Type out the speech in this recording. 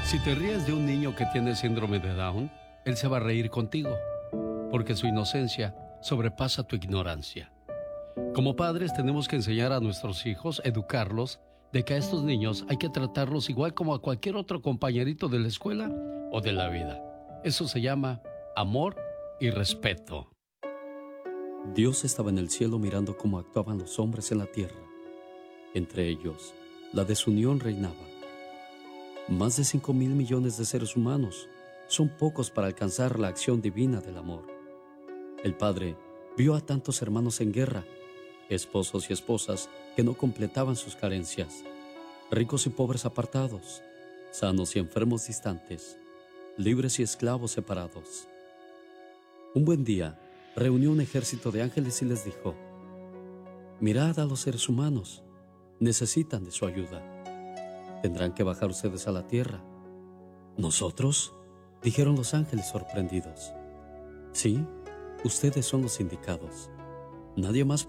Si te ríes de un niño que tiene síndrome de Down, él se va a reír contigo, porque su inocencia sobrepasa tu ignorancia. Como padres tenemos que enseñar a nuestros hijos, educarlos, de que a estos niños hay que tratarlos igual como a cualquier otro compañerito de la escuela o de la vida. Eso se llama amor y respeto. Dios estaba en el cielo mirando cómo actuaban los hombres en la tierra. Entre ellos, la desunión reinaba. Más de 5.000 millones de seres humanos son pocos para alcanzar la acción divina del amor. El Padre vio a tantos hermanos en guerra, esposos y esposas que no completaban sus carencias, ricos y pobres apartados, sanos y enfermos distantes, libres y esclavos separados. Un buen día, reunió un ejército de ángeles y les dijo: mirad a los seres humanos, necesitan de su ayuda. Tendrán que bajar ustedes a la tierra. ¿Nosotros?, dijeron los ángeles sorprendidos. Sí, ustedes son los indicados. Nadie más